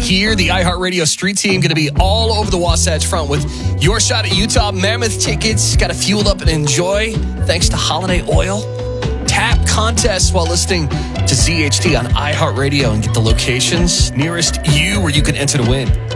here. The iHeartRadio Street Team going to be all over the Wasatch Front with your shot at Utah Mammoth tickets. Got to fuel up and enjoy thanks to Holiday Oil. Tap contests while listening to ZHT on iHeartRadio and get the locations nearest you where you can enter to win.